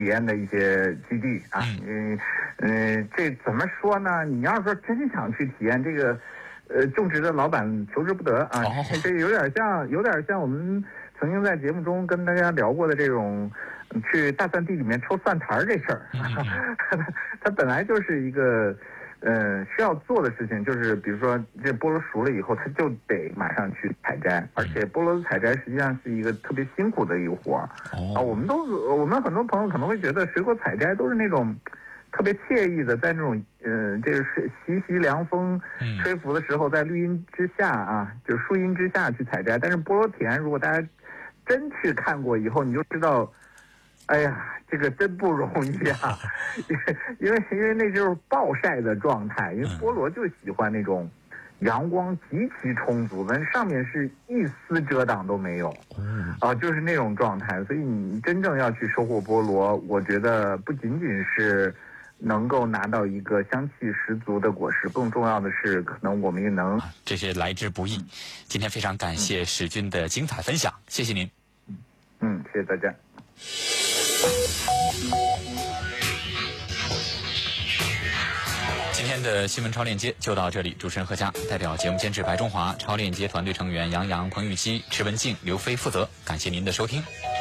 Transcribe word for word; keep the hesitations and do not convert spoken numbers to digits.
验的一些基地啊。嗯嗯，这怎么说呢？你要说真想去体验这个，呃，种植的老板求之不得啊。 哦、 这有点像，有点像我们曾经在节目中跟大家聊过的这种，去大蒜地里面抽蒜苔这事儿。嗯、它本来就是一个。呃，需要做的事情就是，比如说这菠萝熟了以后，它就得马上去采摘，而且菠萝的采摘实际上是一个特别辛苦的一个活儿。 哦、 啊，我们都我们很多朋友可能会觉得水果采摘都是那种特别惬意的，在那种呃这个是习习凉风吹拂的时候，在绿荫之下啊，就是树荫之下去采摘。但是菠萝田，如果大家真去看过以后，你就知道。哎呀，这个真不容易啊！因为因为那就是暴晒的状态，因为菠萝就喜欢那种阳光极其充足的，上面是一丝遮挡都没有，啊，就是那种状态。所以你真正要去收获菠萝，我觉得不仅仅是能够拿到一个香气十足的果实，更重要的是，可能我们也能这些来之不易。今天非常感谢史军的精彩分享，谢谢您。 嗯，谢谢大家。 今天的新闻超链接就到这里，主持人何佳，代表节目监制白中华，超链接团队成员杨洋、彭玉熙、池文静、刘飞负责，感谢您的收听。